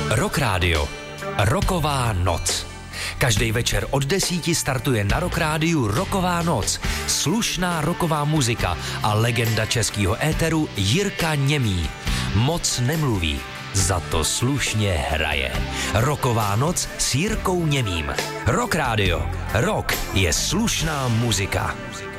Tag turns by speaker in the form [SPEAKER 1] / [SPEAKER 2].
[SPEAKER 1] Rock Radio. Rocková noc. Každý večer od 10 startuje na Rock Rádiu Rocková noc. Slušná rocková muzika a legenda českého éteru Jirka Němý. Moc nemluví, za to slušně hraje. Rocková noc s Jirkou Němým. Rock Radio. Rock je slušná muzika.